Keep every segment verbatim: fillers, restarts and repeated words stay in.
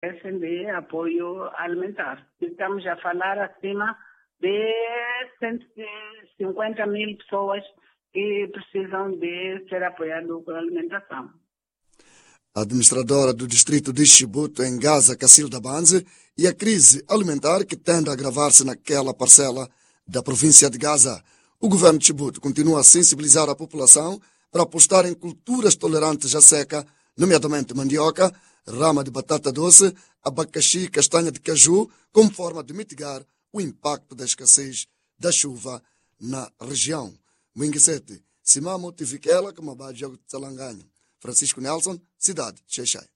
de apoio alimentar. Estamos a falar acima de cento e cinquenta mil pessoas que precisam de ser apoiadas com alimentação. A administradora do distrito de Chibuto, em Gaza, Cacilda Banze, e a crise alimentar que tende a agravar-se naquela parcela da província de Gaza. O governo de Chibuto continua a sensibilizar a população para apostar em culturas tolerantes à seca, nomeadamente mandioca, rama de batata doce, abacaxi e castanha de caju, como forma de mitigar o impacto da escassez da chuva na região. Mwingisete, Simamo Tivikela, Kamabadi Jogo de Salanganho. Francisco Nelson, cidade de Xeixai.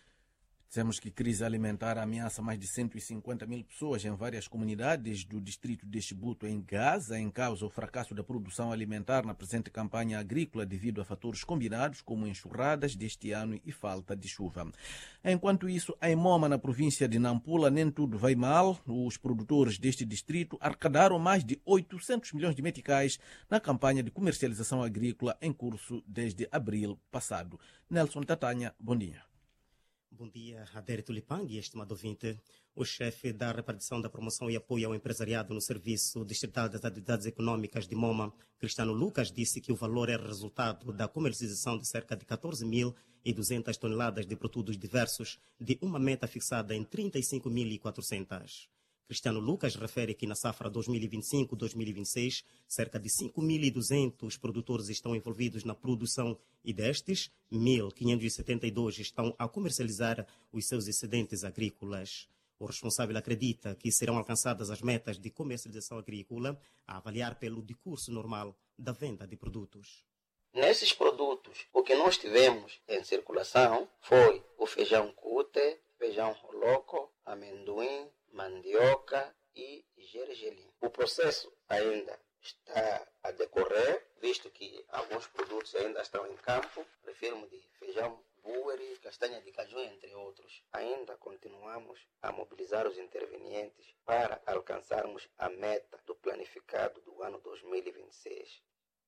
Dizemos que crise alimentar ameaça mais de cento e cinquenta mil pessoas em várias comunidades do distrito de Chibuto, em Gaza, em causa o fracasso da produção alimentar na presente campanha agrícola devido a fatores combinados como enxurradas deste ano e falta de chuva. Enquanto isso, em Moma, na província de Nampula, nem tudo vai mal. Os produtores deste distrito arrecadaram mais de oitocentos milhões de meticais na campanha de comercialização agrícola em curso desde abril passado. Nelson Tatanha, bom dia. Bom dia, Adere Tulipang e estimado ouvinte. O chefe da repartição da promoção e apoio ao empresariado no Serviço Distrital das Atividades Econômicas de Moma, Cristiano Lucas, disse que o valor é resultado da comercialização de cerca de catorze mil e duzentas toneladas de produtos diversos, de uma meta fixada em trinta e cinco mil e quatrocentas. Cristiano Lucas refere que na safra dois mil e vinte e cinco dois mil e vinte e seis, cerca de cinco mil e duzentos produtores estão envolvidos na produção e destes, mil quinhentos e setenta e dois estão a comercializar os seus excedentes agrícolas. O responsável acredita que serão alcançadas as metas de comercialização agrícola, a avaliar pelo decurso normal da venda de produtos. Nesses produtos, o que nós tivemos em circulação foi o feijão cute, feijão roloco, amendoim, mandioca e gergelim. O processo ainda está a decorrer, visto que alguns produtos ainda estão em campo. Refiro-me de feijão bueri, castanha de caju, entre outros. Ainda continuamos a mobilizar os intervenientes para alcançarmos a meta do planificado do ano dois mil e vinte e seis.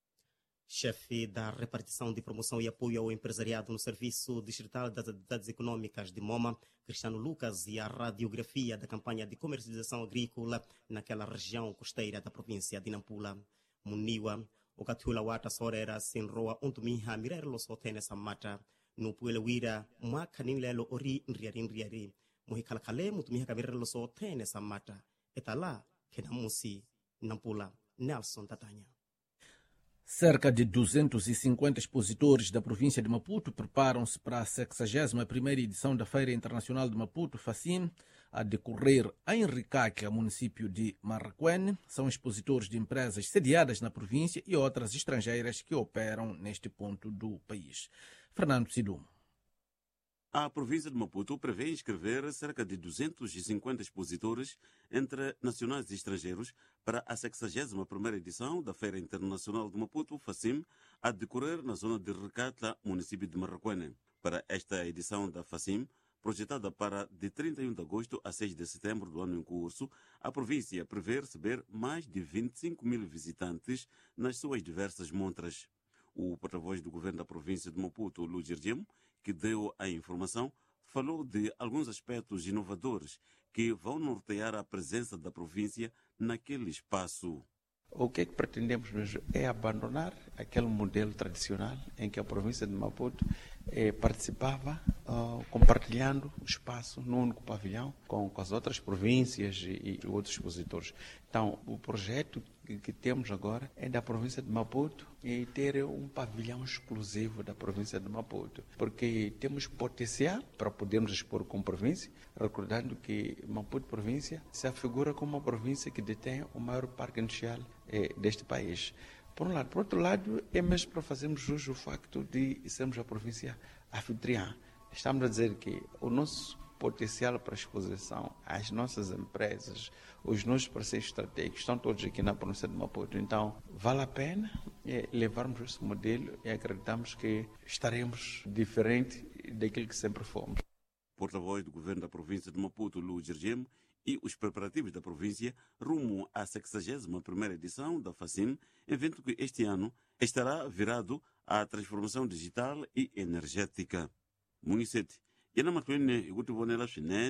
Chefe da repartição de promoção e apoio ao empresariado no Serviço Distrital das Atividades Econômicas de Moma, Cristiano Lucas, e a radiografia da campanha de comercialização agrícola naquela região costeira da província de Nampula. Muniwa, o Katula Wata Sorera, Sinroa, Untumiha, Mirelo Sotene Samata, no Puelewira, Makanilelo Ori, Nriari Nriari, Muhikalakale, Mutumiha Mirelo Sotene Samata, Etala, Kenamusi, Nampula, Nelson Tatanya. Cerca de duzentos e cinquenta expositores da província de Maputo preparam-se para a sexagésima primeira edição da Feira Internacional de Maputo, FACIM, a decorrer em Ricaque, município de Marraquene. São expositores de empresas sediadas na província e outras estrangeiras que operam neste ponto do país. Fernando Sidum. A província de Maputo prevê inscrever cerca de duzentos e cinquenta expositores entre nacionais e estrangeiros para a sexagésima primeira edição da Feira Internacional de Maputo, FACIM, a decorrer na zona de Recatla, município de Marraquene. Para esta edição da FACIM, projetada para de trinta e um de agosto a seis de setembro do ano em curso, a província prevê receber mais de vinte e cinco mil visitantes nas suas diversas montras. O porta-voz do governo da província de Maputo, Lu Girgim, que deu a informação, falou de alguns aspectos inovadores que vão nortear a presença da província naquele espaço. O que é que pretendemos mesmo é abandonar aquele modelo tradicional em que a província de Maputo eh, participava uh, compartilhando o espaço num único pavilhão com, com as outras províncias e, e outros expositores. Então, o projeto que, que temos agora é da província de Maputo e ter um pavilhão exclusivo da província de Maputo, porque temos potencial para podermos expor como província, recordando que Maputo província se afigura como uma província que detém o maior parque industrial eh, deste país. Por um lado. Por outro lado, é mesmo para fazermos jus ao facto de sermos a província anfitriã. Estamos a dizer que o nosso potencial para exposição, as nossas empresas, os nossos parceiros estratégicos estão todos aqui na província de Maputo. Então, vale a pena é, levarmos esse modelo e acreditamos que estaremos diferente daquilo que sempre fomos. Porta-voz do governo da província de Maputo, Lu Girgim, e os preparativos da província rumo à sexagésima primeira edição da FACIM, evento que este ano estará virado à transformação digital e energética. Municete, Yana Matuene, Igutu Bonela Chine,